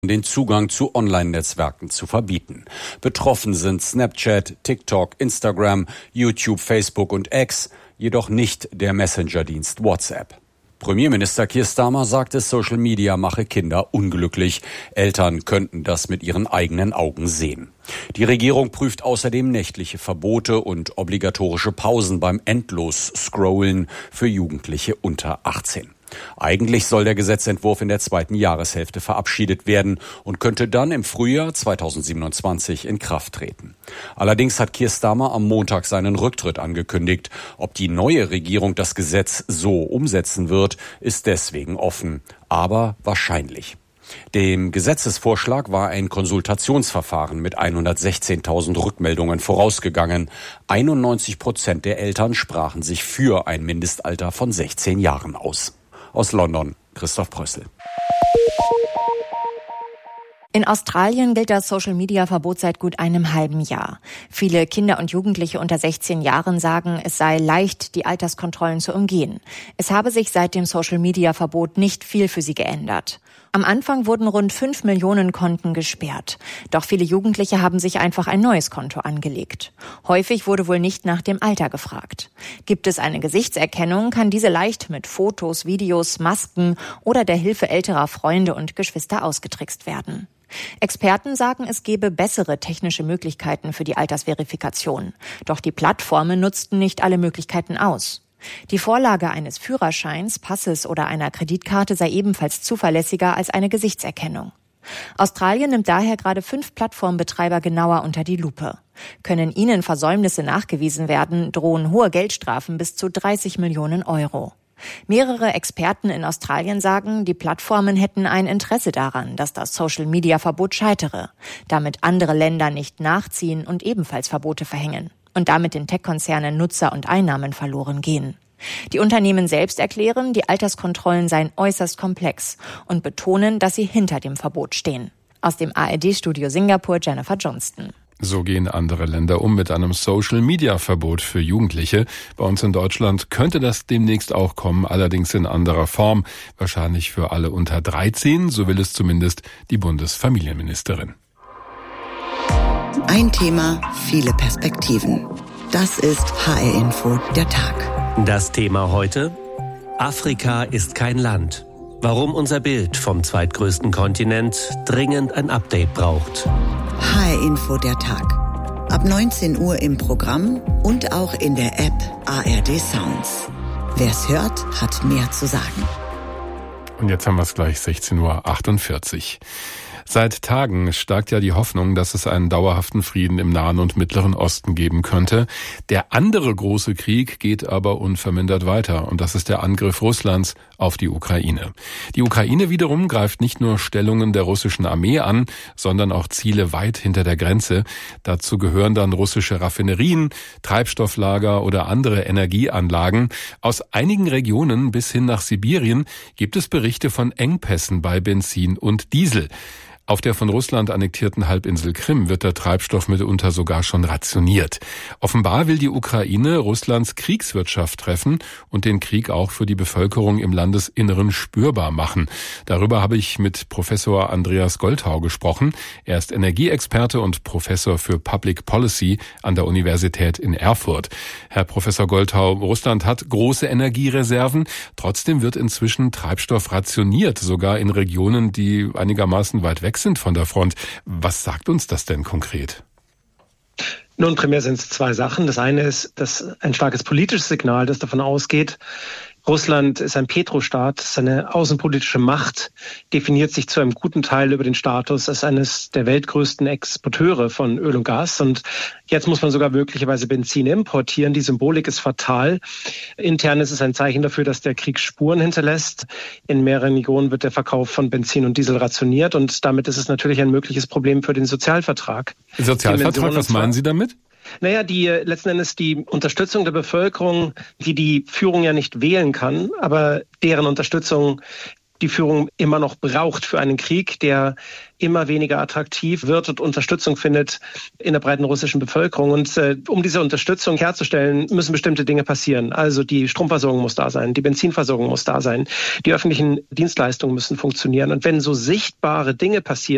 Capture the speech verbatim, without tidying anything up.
den Zugang zu Online-Netzwerken zu verbieten. Betroffen sind Snapchat, TikTok, Instagram, YouTube, Facebook und X, jedoch nicht der Messenger-Dienst WhatsApp. Premierminister Keir Starmer sagte, Social Media mache Kinder unglücklich. Eltern könnten das mit ihren eigenen Augen sehen. Die Regierung prüft außerdem nächtliche Verbote und obligatorische Pausen beim Endlos-Scrollen für Jugendliche unter achtzehn. Eigentlich soll der Gesetzentwurf in der zweiten Jahreshälfte verabschiedet werden und könnte dann im Frühjahr zweitausendsiebenundzwanzig in Kraft treten. Allerdings hat Keir Starmer am Montag seinen Rücktritt angekündigt. Ob die neue Regierung das Gesetz so umsetzen wird, ist deswegen offen, aber wahrscheinlich. Dem Gesetzesvorschlag war ein Konsultationsverfahren mit hundertsechzehntausend Rückmeldungen vorausgegangen. einundneunzig Prozent der Eltern sprachen sich für ein Mindestalter von sechzehn Jahren aus. Aus London, Christoph Prössel. In Australien gilt das Social-Media-Verbot seit gut einem halben Jahr. Viele Kinder und Jugendliche unter sechzehn Jahren sagen, es sei leicht, die Alterskontrollen zu umgehen. Es habe sich seit dem Social-Media-Verbot nicht viel für sie geändert. Am Anfang wurden rund fünf Millionen Konten gesperrt. Doch viele Jugendliche haben sich einfach ein neues Konto angelegt. Häufig wurde wohl nicht nach dem Alter gefragt. Gibt es eine Gesichtserkennung, kann diese leicht mit Fotos, Videos, Masken oder der Hilfe älterer Freunde und Geschwister ausgetrickst werden. Experten sagen, es gebe bessere technische Möglichkeiten für die Altersverifikation. Doch die Plattformen nutzten nicht alle Möglichkeiten aus. Die Vorlage eines Führerscheins, Passes oder einer Kreditkarte sei ebenfalls zuverlässiger als eine Gesichtserkennung. Australien nimmt daher gerade fünf Plattformbetreiber genauer unter die Lupe. Können ihnen Versäumnisse nachgewiesen werden, drohen hohe Geldstrafen bis zu dreißig Millionen Euro. Mehrere Experten in Australien sagen, die Plattformen hätten ein Interesse daran, dass das Social-Media-Verbot scheitere, damit andere Länder nicht nachziehen und ebenfalls Verbote verhängen und damit den Tech-Konzernen Nutzer und Einnahmen verloren gehen. Die Unternehmen selbst erklären, die Alterskontrollen seien äußerst komplex und betonen, dass sie hinter dem Verbot stehen. Aus dem A R D-Studio Singapur, Jennifer Johnston. So gehen andere Länder um mit einem Social-Media-Verbot für Jugendliche. Bei uns in Deutschland könnte das demnächst auch kommen, allerdings in anderer Form. Wahrscheinlich für alle unter dreizehn, so will es zumindest die Bundesfamilienministerin. Ein Thema, viele Perspektiven. Das ist H R Info, der Tag. Das Thema heute: Afrika ist kein Land. Warum unser Bild vom zweitgrößten Kontinent dringend ein Update braucht. H R Info, der Tag. Ab neunzehn Uhr im Programm und auch in der App A R D Sounds. Wer's hört, hat mehr zu sagen. Und jetzt haben wir es gleich sechzehn Uhr achtundvierzig. Seit Tagen starkt ja die Hoffnung, dass es einen dauerhaften Frieden im Nahen und Mittleren Osten geben könnte. Der andere große Krieg geht aber unvermindert weiter, und das ist der Angriff Russlands auf die Ukraine. Die Ukraine wiederum greift nicht nur Stellungen der russischen Armee an, sondern auch Ziele weit hinter der Grenze. Dazu gehören dann russische Raffinerien, Treibstofflager oder andere Energieanlagen. Aus einigen Regionen bis hin nach Sibirien gibt es Berichte von Engpässen bei Benzin und Diesel. Auf der von Russland annektierten Halbinsel Krim wird der Treibstoff mitunter sogar schon rationiert. Offenbar will die Ukraine Russlands Kriegswirtschaft treffen und den Krieg auch für die Bevölkerung im Landesinneren spürbar machen. Darüber habe ich mit Professor Andreas Golthau gesprochen. Er ist Energieexperte und Professor für Public Policy an der Universität in Erfurt. Herr Professor Golthau, Russland hat große Energiereserven. Trotzdem wird inzwischen Treibstoff rationiert, sogar in Regionen, die einigermaßen weit weg sind von der Front. Was sagt uns das denn konkret? Nun, primär sind es zwei Sachen. Das eine ist, dass ein starkes politisches Signal, das davon ausgeht, Russland ist ein Petrostaat, seine außenpolitische Macht definiert sich zu einem guten Teil über den Status als eines der weltgrößten Exporteure von Öl und Gas. Und jetzt muss man sogar möglicherweise Benzin importieren. Die Symbolik ist fatal. Intern ist es ein Zeichen dafür, dass der Krieg Spuren hinterlässt. In mehreren Regionen wird der Verkauf von Benzin und Diesel rationiert. Und damit ist es natürlich ein mögliches Problem für den Sozialvertrag. Sozialvertrag, was meinen Sie damit? Naja, die letzten Endes die Unterstützung der Bevölkerung, die die Führung ja nicht wählen kann, aber deren Unterstützung die Führung immer noch braucht für einen Krieg, der immer weniger attraktiv wird und Unterstützung findet in der breiten russischen Bevölkerung. Und äh, um diese Unterstützung herzustellen, müssen bestimmte Dinge passieren. Also die Stromversorgung muss da sein, die Benzinversorgung muss da sein, die öffentlichen Dienstleistungen müssen funktionieren. Und wenn so sichtbare Dinge passieren,